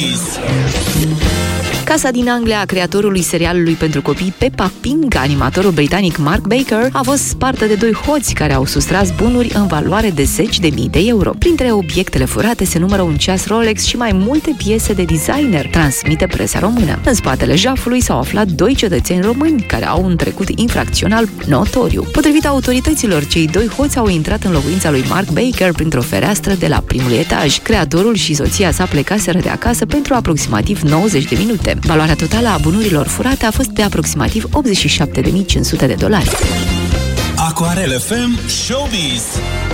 Casa din Anglia a creatorului serialului pentru copii Peppa Pig, animatorul britanic Mark Baker, a fost spartă de doi hoți care au sustras bunuri în valoare de 10.000 de euro. Printre obiectele furate se numără un ceas Rolex și mai multe piese de designer, transmite presa română. În spatele jafului s-au aflat doi cetățeni români care au un trecut infracțional notoriu. Potrivit autorităților, cei doi hoți au intrat în locuința lui Mark Baker printr-o fereastră de la primul etaj. Creatorul și soția sa plecaseră de acasă pentru aproximativ 90 de minute. Valoarea totală a bunurilor furate a fost de aproximativ $87.500. Aquarel FM Showbiz.